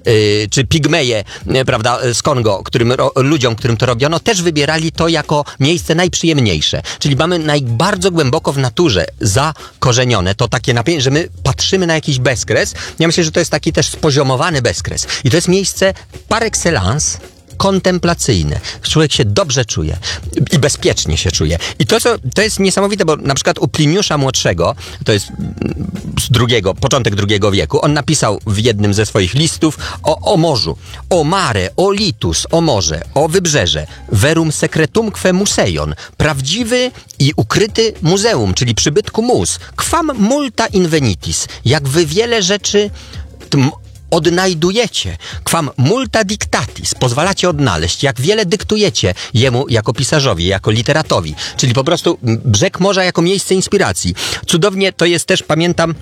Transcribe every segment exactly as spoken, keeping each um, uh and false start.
yy, czy pigmeje, yy, prawda, z Kongo, którym, ro, ludziom, którym to robiono, też wybierali to jako miejsce najprzyjemniejsze. Czyli mamy naj, bardzo głęboko w naturze zakorzenione to takie napięcie, że my patrzymy na jakiś bezkres. Ja myślę, że to jest taki też spoziomowany bezkres. I to jest miejsce par excellence kontemplacyjne. Człowiek się dobrze czuje i bezpiecznie się czuje. I to, co, to jest niesamowite, bo na przykład u Pliniusza Młodszego, to jest z drugiego, początek drugiego wieku, on napisał w jednym ze swoich listów o, o morzu. O mare, o litus, o morze, o wybrzeże. Verum secretumque museion. Prawdziwy i ukryty muzeum, czyli przybytku mus. Quam multa invenitis. Jak wy wiele rzeczy tm, odnajdujecie. Quam multa dictatis. Pozwalacie odnaleźć. Jak wiele dyktujecie jemu jako pisarzowi, jako literatowi. Czyli po prostu brzeg morza jako miejsce inspiracji. Cudownie to jest też, pamiętam,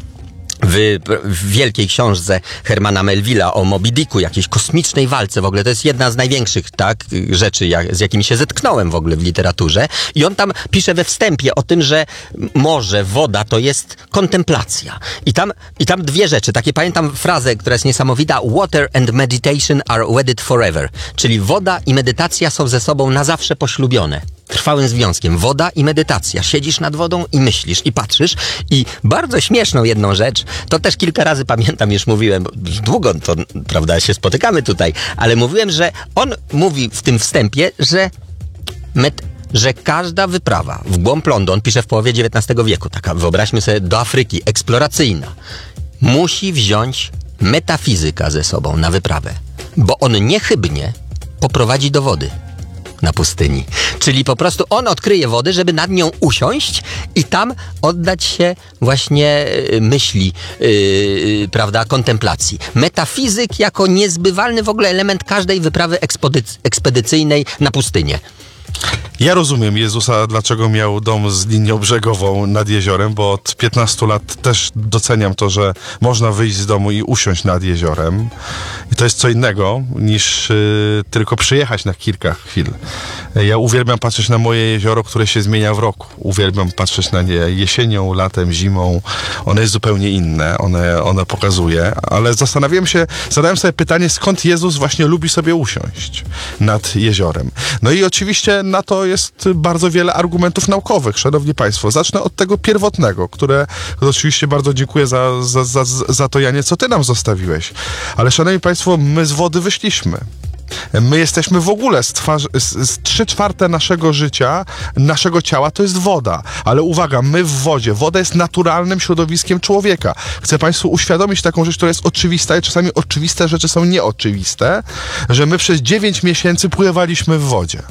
W, w wielkiej książce Hermana Melville'a o Moby Dicku, jakiejś kosmicznej walce w ogóle, to jest jedna z największych, tak, rzeczy, jak, z jakimi się zetknąłem w ogóle w literaturze. I on tam pisze we wstępie o tym, że morze, woda to jest kontemplacja. I tam, i tam dwie rzeczy, takie pamiętam frazę, która jest niesamowita: water and meditation are wedded forever. Czyli woda i medytacja są ze sobą na zawsze poślubione. Trwałym związkiem. Woda i medytacja. Siedzisz nad wodą i myślisz, i patrzysz. I bardzo śmieszną jedną rzecz, to też kilka razy pamiętam, już mówiłem, długo to, prawda, się spotykamy tutaj, ale mówiłem, że on mówi w tym wstępie, że met, że każda wyprawa w głąb lądu, on pisze w połowie dziewiętnastego wieku, taka, wyobraźmy sobie, do Afryki, eksploracyjna, musi wziąć metafizyka ze sobą na wyprawę, bo on niechybnie poprowadzi do wody na pustyni. Czyli po prostu on odkryje wodę, żeby nad nią usiąść i tam oddać się właśnie myśli, yy, prawda, kontemplacji. Metafizyk jako niezbywalny w ogóle element każdej wyprawy ekspedyc- ekspedycyjnej na pustynię. Ja rozumiem Jezusa, dlaczego miał dom z linią brzegową nad jeziorem, bo od piętnastu lat też doceniam to, że można wyjść z domu i usiąść nad jeziorem. I to jest co innego niż y, tylko przyjechać na kilka chwil. Ja uwielbiam patrzeć na moje jezioro, które się zmienia w roku. Uwielbiam patrzeć na nie jesienią, latem, zimą. One jest zupełnie inne, one, one pokazuje. Ale zastanawiam się, zadałem sobie pytanie, skąd Jezus właśnie lubi sobie usiąść nad jeziorem. No i oczywiście na to jest bardzo wiele argumentów naukowych, szanowni państwo. Zacznę od tego pierwotnego, które oczywiście bardzo dziękuję za, za, za, za to, Janie, co ty nam zostawiłeś. Ale szanowni państwo, my z wody wyszliśmy. My jesteśmy w ogóle, z, twarz, z, z trzy czwarte naszego życia, naszego ciała to jest woda. Ale uwaga, my w wodzie. Woda jest naturalnym środowiskiem człowieka. Chcę państwu uświadomić taką rzecz, która jest oczywista i czasami oczywiste rzeczy są nieoczywiste, że my przez dziewięć miesięcy pływaliśmy w wodzie.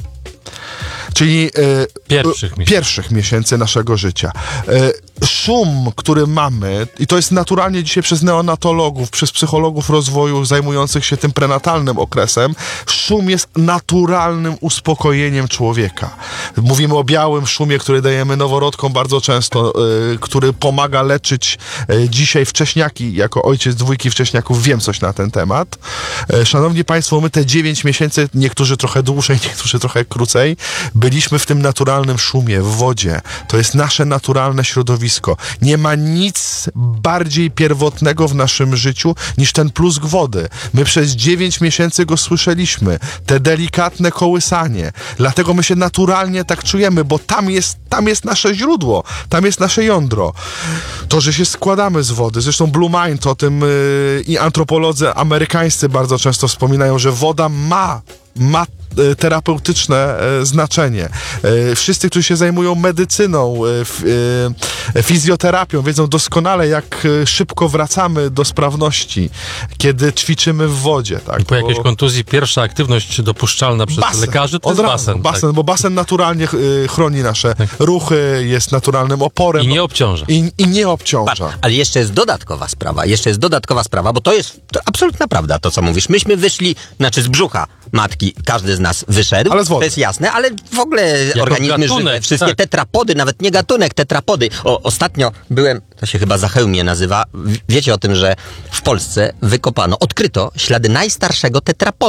Czyli e, pierwszych, miesięcy. pierwszych miesięcy naszego życia. E, szum, który mamy, i to jest naturalnie dzisiaj przez neonatologów, przez psychologów rozwoju zajmujących się tym prenatalnym okresem, szum jest naturalnym uspokojeniem człowieka. Mówimy o białym szumie, który dajemy noworodkom bardzo często, e, który pomaga leczyć e, dzisiaj wcześniaki. Jako ojciec dwójki wcześniaków wiem coś na ten temat. E, szanowni państwo, my te dziewięć miesięcy, niektórzy trochę dłużej, niektórzy trochę krócej, byliśmy w tym naturalnym szumie, w wodzie. To jest nasze naturalne środowisko. Nie ma nic bardziej pierwotnego w naszym życiu niż ten plusk wody. My przez dziewięć miesięcy go słyszeliśmy. Te delikatne kołysanie. Dlatego my się naturalnie tak czujemy, bo tam jest, tam jest nasze źródło. Tam jest nasze jądro. To, że się składamy z wody. Zresztą Blue Mind o tym yy, i antropolodzy amerykańscy bardzo często wspominają, że woda ma ma terapeutyczne e, znaczenie. E, wszyscy, którzy się zajmują medycyną, e, f, e, fizjoterapią, wiedzą doskonale, jak e, szybko wracamy do sprawności, kiedy ćwiczymy w wodzie. Tak? I po jakiejś bo... kontuzji pierwsza aktywność dopuszczalna przez basen. lekarzy to Od jest razu, basen. basen tak. Bo basen naturalnie e, chroni nasze tak. ruchy, jest naturalnym oporem. I nie obciąża. I, i nie obciąża. Patrz, ale jeszcze jest dodatkowa sprawa, jeszcze jest dodatkowa sprawa, bo to jest to absolutna prawda, to co mówisz. Myśmy wyszli, znaczy z brzucha matki, każdy z nas wyszedł, ale z wody. To jest jasne, ale w ogóle jako organizmy gatunek, żywe, wszystkie tak. tetrapody, nawet nie gatunek, tetrapody. O, ostatnio byłem, to się chyba Zachełmie nazywa, wiecie o tym, że w Polsce wykopano, odkryto ślady najstarszego tetrapoda.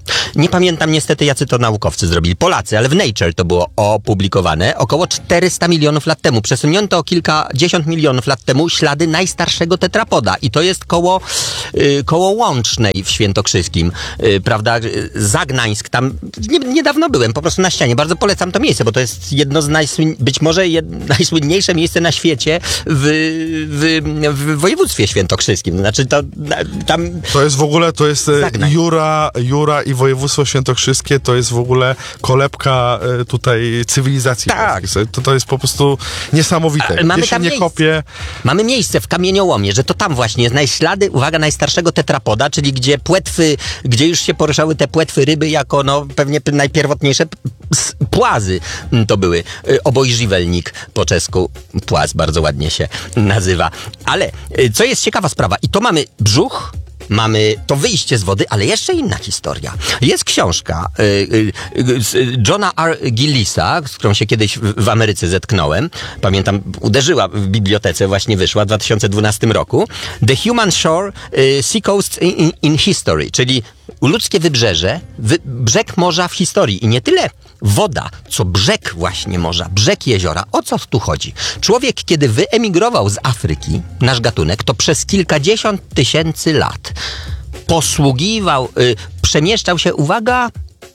Nie pamiętam niestety, jacy to naukowcy zrobili. Polacy, ale w Nature to było opublikowane około czterysta milionów lat temu. Przesunięto o kilkadziesiąt milionów lat temu ślady najstarszego tetrapoda. I to jest koło, y, koło Łącznej w Świętokrzyskim. Y, prawda? Zagnańsk, tam nie, niedawno byłem, po prostu na ścianie. Bardzo polecam to miejsce, bo to jest jedno z najsłyn... być może jed... najsłynniejsze miejsce na świecie w, w, w województwie świętokrzyskim. Znaczy to tam... To jest w ogóle, to jest e, Zagnań. Jura, Jura i województwo świętokrzyskie, to jest w ogóle kolebka e, tutaj cywilizacji. Tak. polskiej. To, to jest po prostu niesamowite. Ale mamy Gdzie się tam nie miejsce. kopie... Mamy miejsce w kamieniołomie, że to tam właśnie znaleźć ślady, uwaga, najstarszego tetrapoda, czyli gdzie płetwy, gdzie już się poruszały te płetwy ryby jako, no, pewnie najpierwotniejsze p- s- płazy to były. Y, Obojżyvelnik po czesku, płaz bardzo ładnie się nazywa. Ale y, co jest ciekawa sprawa, i to mamy brzuch, mamy to wyjście z wody, ale jeszcze inna historia. Jest książka y, y, y, z Johna R. Gillisa, z którą się kiedyś w, w Ameryce zetknąłem. Pamiętam, uderzyła w bibliotece, właśnie wyszła w dwa tysiące dwunastym roku. The Human Shore y, Seacoast in, in History, czyli ludzkie wybrzeże, wy, brzeg morza w historii. I nie tyle woda, co brzeg właśnie morza, brzeg jeziora. O co tu chodzi? Człowiek, kiedy wyemigrował z Afryki, nasz gatunek, to przez kilkadziesiąt tysięcy lat posługiwał, y, przemieszczał się, uwaga,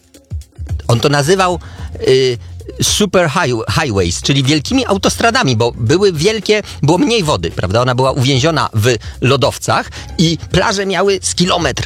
on to nazywał y, super high, highways, czyli wielkimi autostradami, bo były wielkie, było mniej wody, prawda? Ona była uwięziona w lodowcach i plaże miały z kilometr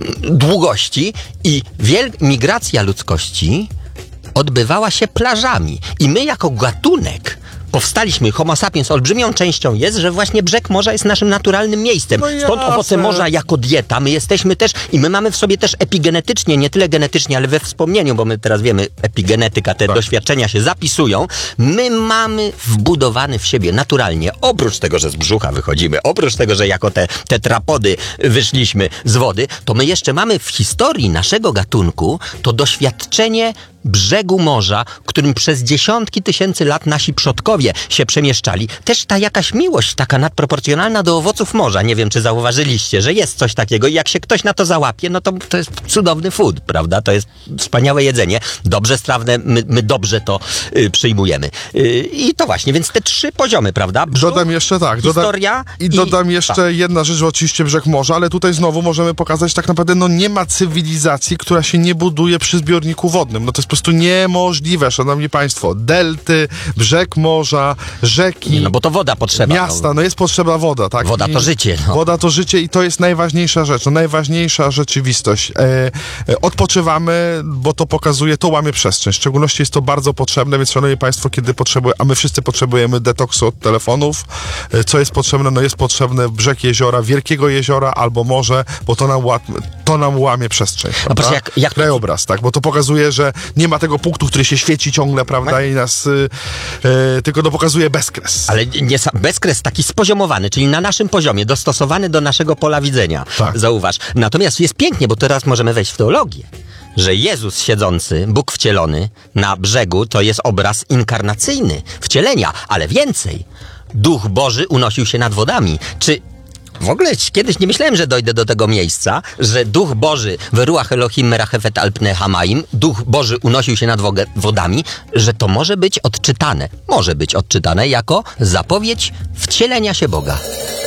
długości i wiel- migracja ludzkości odbywała się plażami. I my jako gatunek powstaliśmy, homo sapiens, olbrzymią częścią jest, że właśnie brzeg morza jest naszym naturalnym miejscem. No Stąd jasne. owoce morza jako dieta. My jesteśmy też, i my mamy w sobie też epigenetycznie, nie tyle genetycznie, ale we wspomnieniu, bo my teraz wiemy, epigenetyka, te Tak. doświadczenia się zapisują. My mamy wbudowany w siebie naturalnie, oprócz tego, że z brzucha wychodzimy, oprócz tego, że jako te tetrapody wyszliśmy z wody, to my jeszcze mamy w historii naszego gatunku to doświadczenie brzegu morza, którym przez dziesiątki tysięcy lat nasi przodkowie się przemieszczali. Też ta jakaś miłość taka nadproporcjonalna do owoców morza. Nie wiem, czy zauważyliście, że jest coś takiego i jak się ktoś na to załapie, no to to jest cudowny food, prawda? To jest wspaniałe jedzenie, dobrze strawne, my, my dobrze to y, przyjmujemy. Y, I to właśnie, więc te trzy poziomy, prawda? Brzuch, Dodam jeszcze tak. historia Dodam, I dodam jeszcze tak. jedna rzecz, oczywiście brzeg morza, ale tutaj znowu możemy pokazać, tak naprawdę no nie ma cywilizacji, która się nie buduje przy zbiorniku wodnym. No to jest po prostu niemożliwe, szanowni państwo. Delty, brzeg morza, rzeki, Nie, no bo to woda potrzeba. miasta, No. no jest potrzebna woda, tak? Woda I to życie, no. Woda to życie i to jest najważniejsza rzecz, no najważniejsza rzeczywistość. E, e, odpoczywamy, bo to pokazuje, to łamie przestrzeń. W szczególności jest to bardzo potrzebne, więc szanowni państwo, kiedy potrzebujemy, a my wszyscy potrzebujemy detoksu od telefonów, e, co jest potrzebne? No jest potrzebny brzeg jeziora, wielkiego jeziora albo morze, bo to nam, ła, to nam łamie przestrzeń, prawda? proszę, jak- jak- Krajobraz, tak? Bo to pokazuje, że nie ma tego punktu, który się świeci ciągle, prawda? I nas, y, y, tylko to pokazuje bezkres. Ale nie, sa- bezkres taki spoziomowany, czyli na naszym poziomie, dostosowany do naszego pola widzenia. Tak. Zauważ. Natomiast jest pięknie, bo teraz możemy wejść w teologię, że Jezus siedzący, Bóg wcielony na brzegu, to jest obraz inkarnacyjny, wcielenia, ale więcej. Duch Boży unosił się nad wodami. Czy w ogóle kiedyś nie myślałem, że dojdę do tego miejsca, że Duch Boży w Ruach Elohim Merachefet Alpne Hamaim, Duch Boży unosił się nad wogę- wodami, że to może być odczytane, może być odczytane jako zapowiedź wcielenia się Boga.